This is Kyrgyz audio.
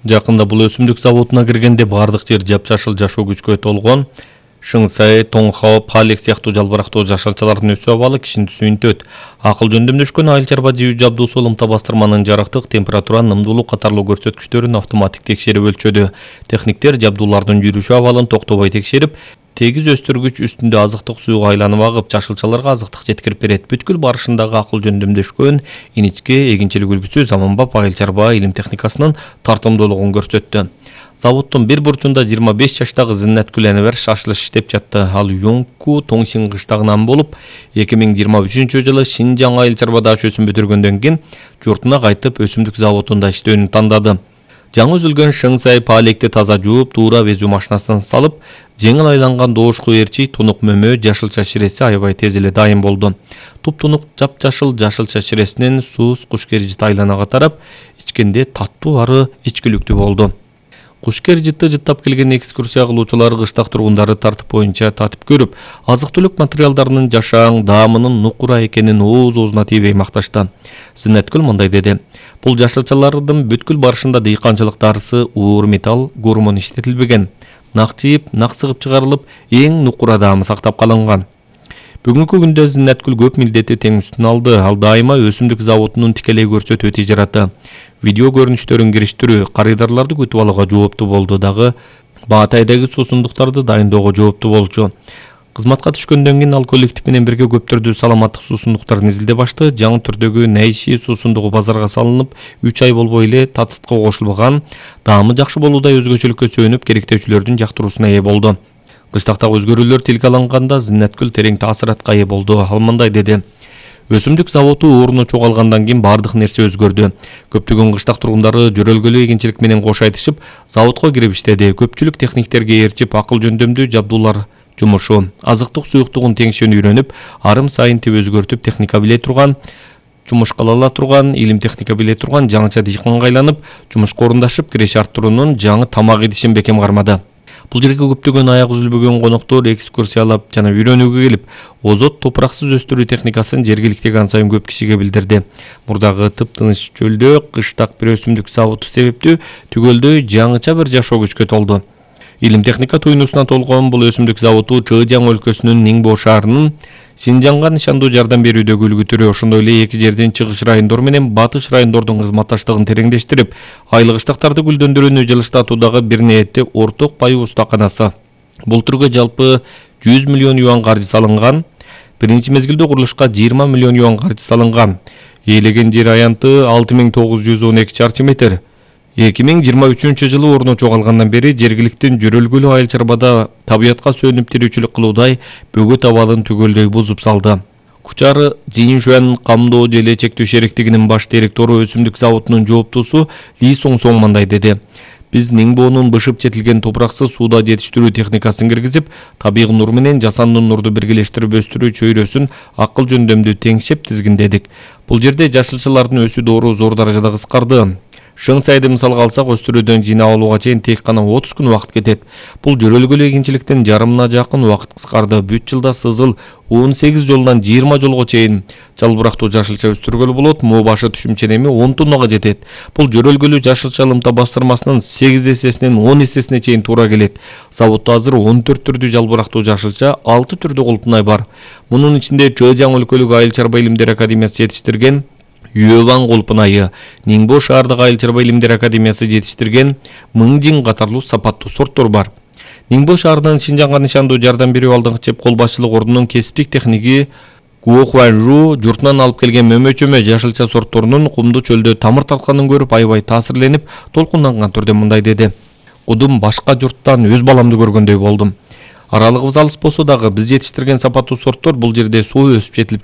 Жакында бул өсүмдүк заводуна киргенде бардык жер жапжашыл жашоо күчкө толгон. Шыңсай, Тоңхао, Палек сыяктуу жалбырактуу жашылчалардын өсүү абалы кишини сүйүнтөт. Акыл жөндөмдөшкөн айыл чарба жыйуу жабдуусу ылымта бастырманын жарыктык, температура, нымдуулук катарлуу көрсөткүчтөрүн автоматик текшерип өлчөдү. Техниктер жабдуулардын жүрүшү абалын токтобой текшерип, тегиз өстүргүч үстүндө азыктык сууга айланып агып, жашылчаларга азыктык жеткирип берет. Бүткүл барышындагы акыл жөндөмдөшкөн иничке эгинчилик үлгүсү заманбап айыл чарба илим техникасынын тартымдуулугун көрсөттү. Заводдун бир бурчунда 25 жаштагы Зиннеткүл Энебер шашылыш иштеп жатты. Ал Юнгку Тоңсин кыштагынан болуп, 2023-жылы Шинжаң айыл чарба даш өсүм бүтүргөндөн кийин журтуна кайтып өсүмдүк заводунда иштөөнү тандады. Жаңы үзүлгөн Шыңсай Палекти таза жууп, туура безүү машинасына салып, жеңил айланган доошку эрчи, тунук мөмө, жашылча ширеси аябай тез эле дайым болду. Туп-тунук жапжашыл жашылча ширесинен сууз кушкер жыт айланага тарап, ичкенде таттуу ары ичкиликтүү болду. Кушкер жытты жыттап келген экскурсия кылуучулар кыштак тургундары тартып боюнча татып көрүп, азык-түлүк материалдарынын жашаң, даамынын нукура экенин оозуна тийбей макташты. Зиннеткүл мындай деди: "Бул жашылчалардын бүткүл барышында дыйканчылык дарысы, уур металл, гормон иштетилбеген. Нак жыйып, нак сыгып чыгарылып, эң нукура даамы сактап калынган." Бүгүнкү күндө Зиннеткүл көп милдетти тең үстүнө алды. Ал дайыма өсүмдүк заводунун тикелей көрсөтүү тижараты, видео көрүнүштөрүн кириштирүү, карыдарларды күтүп алууга жооптуу болду, дагы Баатайдагы суусундуктарды дайындоого жооптуу болчу. Кызматка түшкөндөн кийин ал коллектив менен бирге көптөрдү саламаттык суусундуктарын изилдеп ачты. Жаңы түрдөгү Нейши суусундугу базарга салынып, 3 ай болбой эле татытка кошулган. Даамы жакшы болуудай өзгөчөлүккө сүйөнүп, керектөөчүлөрдүн жактыруусуна ээ болду. Кыштактагы өзгөрүүлөр тилге алынганда Зиннеткүл терең таасиратка ээ болду. Ал мындай деди: "Өсүмдүк заводу орну чогалгандан кийин бардык нерсе өзгөрдү. Көптөгөн кыштак тургундары жөрөлгөлүү эгинчилик менен кош айтышып, заводко кирип иштеди. Көпчүлүк техниктерге ээрчип, акыл жөндөмдүү жабдуулар жумушу, азыктык суюктугун теңшөөнү үйрөнүп, арым сайын теп өзгөртүп, техника биле турган, жумушка ала турган, илим техника биле турган жаңыча дыйканга айланып, жумушка орундашып, киреше арттыруунун жаңы тамак идишин бекем кармады." Бул жерге көптөгөн аяк үзүлбөгөн коноктор экскурсиялап жана үйрөнүүгө келип, озот топураксыз өстүрүү техникасын жергиликтеги ансайын көп кишиге билдирди. Мурдагы тыптыныч чөлдө кыштак бир өсүмдүк заводу себептүү түгөлдөй жаңыча бир жашоо күчкө толду. Илим техника туйнусуна толгон бул өсүмдүк заводу Чыжаң өлкөсүнүн Ниңбо шаарынын Шинжаңга нишандуу жардам берүүдөгү үлгү түрү. Ошондой эле эки жердин чыгыш райондору менен батыш райондордун кызматташтыгын тереңдештирип, айлык ыштактарды гүлдөндүрүүнү жылыштатуудагы бир ниетти орток пайы устаканасы. Бул түргө жалпы 100 миллион юан каржы салынган. Биринчи мезгилде курулушка 20 миллион юан каржы салынган. Ээлеген жер аянты 6912 чарчы метр. 2023-жылы орну чогалгандан бери жергиликтин жөрөлгөлүү айыл чарбада табиятка сөнүп тирүүчүлүк кылуудай бөгөт абалын түгөлдөй бузуп салды. Кучар Жиншуан камдоо желе чектөө шериктигинин баш директору өсүмдүк заводунун жооптуусу Ли Соң мындай деди: "Биз Ниңбонун бышып жетилген топураксыз сууда жетиштирүү техникасын киргизип, табигый нур менен жасанды нурду биргелештирип өстүрүү чөйрөсүн акыл жөндөмдүү теңшеп тизгиндедик. Бул жерде жашылчалардын өсүү доору зор даражада кыскарды. Шыңсайды мисалга алсак, өстүрүүдөн жыйнап алууга чейин тек гана 30 күн убакыт кетет. Бул жөрөлгөлүү эгинчиликтин жарымына жакын убакыт кыскарды. Бүт жылда сызыл 18 жолунан 20 жолго чейин жалбырактуу жашылча өстүргөлү болот. Моо башы түшүмчө эми 10 тоннага жетет. Бул жөрөлгөлүү жашылча ылымта бастырмасынын 8 эсесинен 10 эсесине чейин туура келет. Заводдо азыр 14 түрдүү жалбырактуу жашылча, 6 түрдүү колпунай бар. Мунун ичинде Чыжаң өлкөлүк айыл чарба илимдер академиясы жетиштирген Юэван колпунайы, Ниңбо шаардык айыл чарба илимдер академиясы жетиштирген Мыңжин катарлуу сапаттуу сорттор бар. Ниңбо шаарынын Шинжаңга нишандуу жардам берүү алдыңкы чеп кол башчылык ордунун кесиптик техниги Гуо Хуанжу журтунан алып келген мөмө-чөмө жашылча сортторунун кумдуу чөлдө тамыр тартканын көрүп аябай таасирленип, толкунданган түрдө мындай деди: "Кудум башка журттан өз баламды көргөндөй болдум. Аралыгыбыз алыс болсо дагы биз жетиштирген сапаттуу сорттор бул жерде суу өсүп жетилип